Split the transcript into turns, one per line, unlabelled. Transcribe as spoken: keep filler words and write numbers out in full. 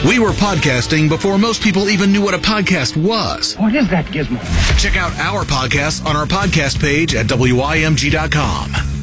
We were podcasting before most people even knew what a podcast was.
What is that, Gizmo?
Check out our podcast on our podcast page at W I M G dot com.